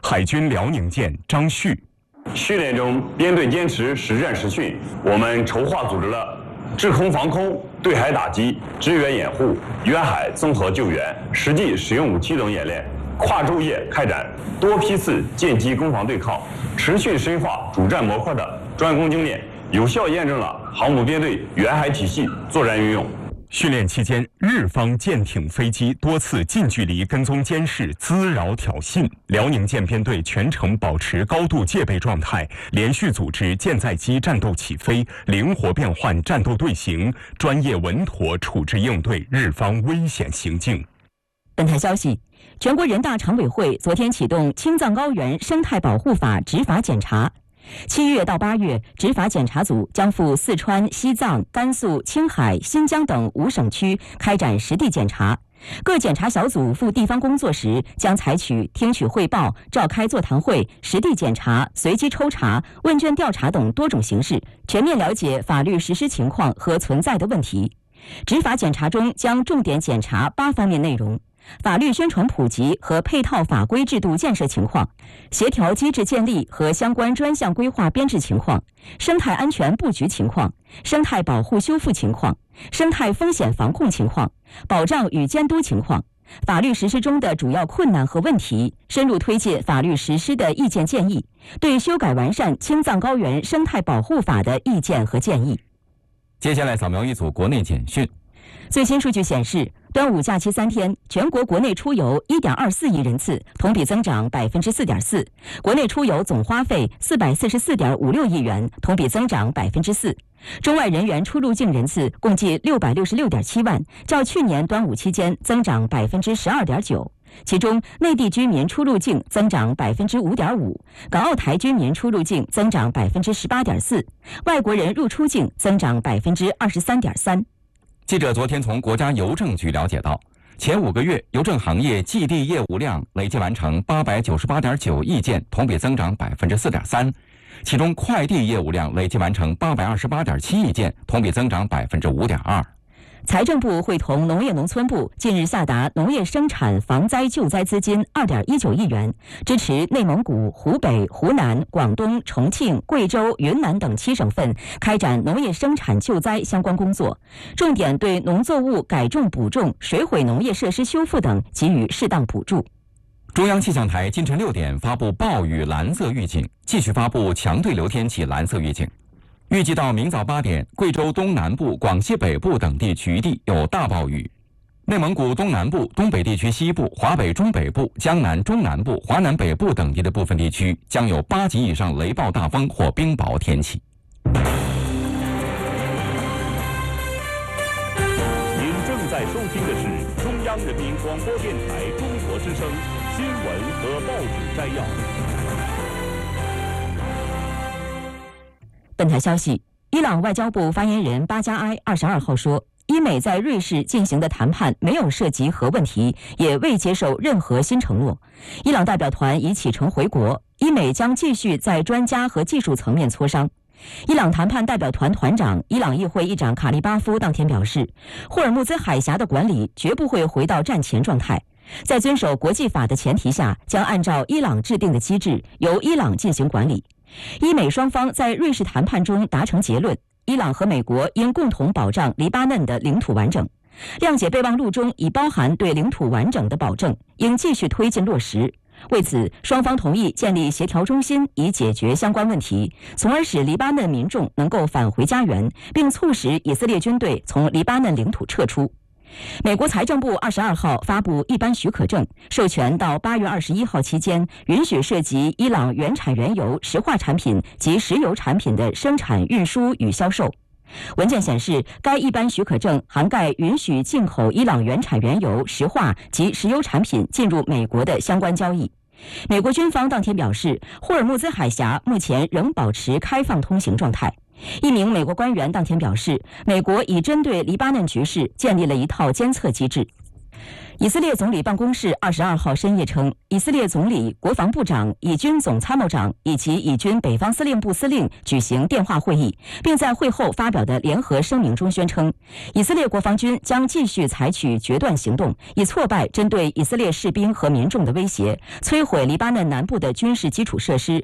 海军辽宁舰张旭。 训练中，编队坚持实战实训，我们筹划组织了制空防空、对海打击、支援掩护、远海综合救援、实际使用武器等演练，跨昼夜开展多批次舰机攻防对抗，持续深化主战模块的专攻精练，有效验证了航母编队远海体系作战运用。 训练期间，日方舰艇、飞机多次近距离跟踪监视、滋扰挑衅，辽宁舰编队全程保持高度戒备状态，连续组织舰载机战斗起飞，灵活变换战斗队形，专业稳妥处置应对日方危险行径。 本台消息，全国人大常委会昨天启动青藏高原生态保护法执法检查。7月到8月，执法检查组将赴四川、西藏、甘肃、青海、新疆等5省区开展实地检查。各检查小组赴地方工作时，将采取听取汇报、召开座谈会、实地检查、随机抽查、问卷调查等多种形式，全面了解法律实施情况和存在的问题。执法检查中将重点检查8方面内容：法律宣传普及和配套法规制度建设情况，协调机制建立和相关专项规划编制情况，生态安全布局情况，生态保护修复情况，生态风险防控情况，保障与监督情况，法律实施中的主要困难和问题，深入推进法律实施的意见建议，对修改完善青藏高原生态保护法的意见和建议。 接下来扫描一组国内简讯。 最新数据显示，端午假期3天，全国国内出游1.24亿人次，同比增长4.4%，国内出游总花费444.56亿元，同比增长4%。中外人员出入境人次共计666.7万，较去年端午期间增长12.9%。其中，内地居民出入境增长5.5%，港澳台居民出入境增长18.4%，外国人入出境增长23.3%。 记者昨天从国家邮政局了解到，前5个月邮政行业寄递业务量累计完成898.9亿件，同比增长4.3%，其中快递业务量累计完成828.7亿件，同比增长5.2%。 财政部会同农业农村部近日下达农业生产防灾救灾资金2.19亿元，支持内蒙古、湖北、湖南、广东、重庆、贵州、云南等7省份开展农业生产救灾相关工作，重点对农作物改种补种、水毁农业设施修复等给予适当补助。 中央气象台今晨6点发布暴雨蓝色预警，继续发布强对流天气蓝色预警。预计到明早8点，贵州东南部、广西北部等地局地有大暴雨，内蒙古东南部、东北地区西部、华北中北部、江南中南部、华南北部等地的部分地区将有8级以上雷暴大风或冰雹天气。 您正在收听的是中央人民广播电台中国之声新闻和报纸摘要。 本台消息，伊朗外交部发言人巴加埃22号说，伊美在瑞士进行的谈判没有涉及核问题，也未接受任何新承诺。伊朗代表团已启程回国，伊美将继续在专家和技术层面磋商。伊朗谈判代表团团长、伊朗议会议长卡利巴夫当天表示，霍尔木兹海峡的管理绝不会回到战前状态，在遵守国际法的前提下，将按照伊朗制定的机制，由伊朗进行管理。伊美双方在瑞士谈判中达成结论，伊朗和美国应共同保障黎巴嫩的领土完整。谅解备忘录中已包含对领土完整的保证，应继续推进落实。为此，双方同意建立协调中心，以解决相关问题，从而使黎巴嫩民众能够返回家园，并促使以色列军队从黎巴嫩领土撤出。美国财政部22号发布一般许可证，授权到8月21号期间，允许涉及伊朗原产原油、石化产品及石油产品的生产、运输与销售。文件显示，该一般许可证涵盖允许进口伊朗原产原油、石化及石油产品进入美国的相关交易。美国军方当天表示，霍尔木兹海峡目前仍保持开放通行状态。一名美国官员当天表示，美国已针对黎巴嫩局势建立了一套监测机制。 以色列总理办公室22号深夜称，以色列总理、国防部长、以军总参谋长以及以军北方司令部司令举行电话会议，并在会后发表的联合声明中宣称，以色列国防军将继续采取决断行动，以挫败针对以色列士兵和民众的威胁，摧毁黎巴嫩南部的军事基础设施，